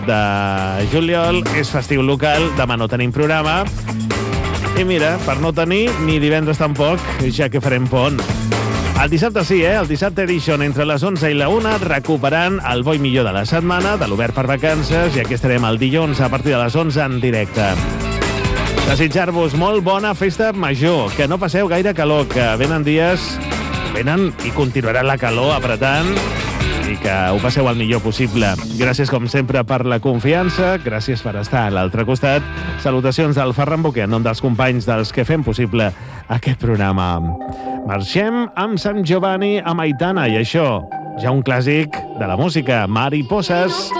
de juliol, és festiu local, demà no tenim programa, i mira, per no tenir, ni divendres tampoc, ja que farem pont. El dissabte sí, el dissabte Edition entre les 11 i la 1, recuperant el bo i millor de la setmana, de l'Obert per Vacances, i aquí estarem el dilluns a partir de les 11 en directe. Desitjar-vos molt bona festa major, que no passeu gaire calor, que venen dies, venen i continuarà la calor apretant, i que ho passeu el millor possible. Gràcies, com sempre, per la confiança, gràcies per estar a l'altre costat. Salutacions del Ferran Boquer, en nom dels companys dels que fem possible aquest programa. Marxem amb Sant Giovanni, amb Aitana, i això, ja un clàssic de la música, Mariposas.